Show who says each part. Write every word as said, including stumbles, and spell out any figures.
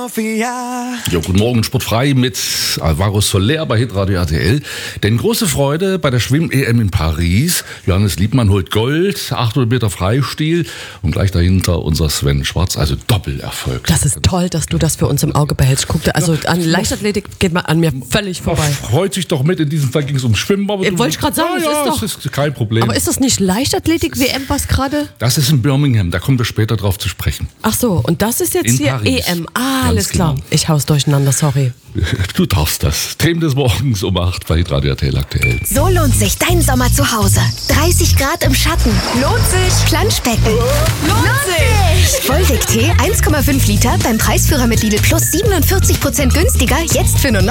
Speaker 1: Mafia.
Speaker 2: Ja, guten Morgen, sportfrei mit Alvaro Soler bei Hitradio R T L. Denn große Freude bei der Schwimm-E M in Paris. Johannes Liebmann holt Gold, achthundert Meter Freistil und gleich dahinter unser Sven Schwarz, also Doppelerfolg.
Speaker 3: Das ist toll, dass du das für uns im Auge behältst. Guck dir, also an Leichtathletik geht man an mir völlig vorbei.
Speaker 2: Freut sich doch mit, in diesem Fall ging es um Schwimmen. Aber
Speaker 3: Wollte ich gerade sagen,
Speaker 2: ja,
Speaker 3: das
Speaker 2: ja,
Speaker 3: ist doch...
Speaker 2: das ist kein Problem.
Speaker 3: Aber ist das nicht Leichtathletik-W M, was gerade...
Speaker 2: Das ist in Birmingham, da kommen wir später drauf zu sprechen.
Speaker 3: Ach so, und das ist jetzt
Speaker 2: In
Speaker 3: hier
Speaker 2: Paris.
Speaker 3: E M. Ah,
Speaker 2: Ganz
Speaker 3: alles klar.
Speaker 2: genau.
Speaker 3: Ich hau's durcheinander, sorry.
Speaker 2: Du darfst das. Themen des Morgens um acht bei Hitradio R T L aktuell.
Speaker 4: So lohnt sich dein Sommer zu Hause. dreißig Grad im Schatten. Lohnt sich. Planschbecken. Lohnt sich. Volvic-Tee eins Komma fünf Liter beim Preisführer mit Lidl Plus siebenundvierzig Prozent günstiger. Jetzt für nur